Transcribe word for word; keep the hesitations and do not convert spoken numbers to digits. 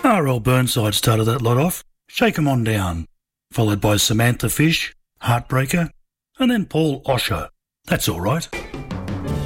R L Burnside started that lot off, Shake 'em On Down, followed by Samantha Fish, Heartbreaker, and then Paul Osher. That's all right.